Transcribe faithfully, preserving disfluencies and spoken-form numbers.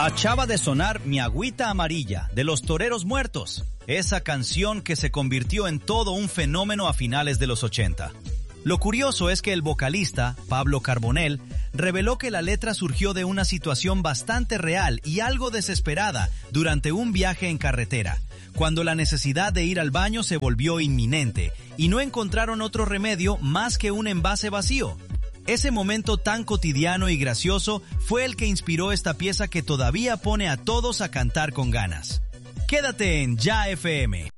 Acaba de sonar Mi Agüita Amarilla, de Los Toreros Muertos, esa canción que se convirtió en todo un fenómeno a finales de los ochenta. Lo curioso es que el vocalista, Pablo Carbonell, reveló que la letra surgió de una situación bastante real y algo desesperada durante un viaje en carretera, cuando la necesidad de ir al baño se volvió inminente y no encontraron otro remedio más que un envase vacío. Ese momento tan cotidiano y gracioso fue el que inspiró esta pieza que todavía pone a todos a cantar con ganas. Quédate en Ya F M.